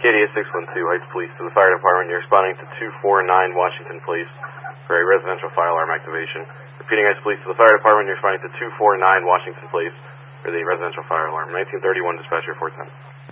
KDA 612, Heights Police to the Fire Department. You're responding to 249 Washington Place for a residential fire alarm activation. Repeating, Heights Police to the Fire Department. You're responding to 249 Washington Place for the residential fire alarm. 1931 dispatcher 410.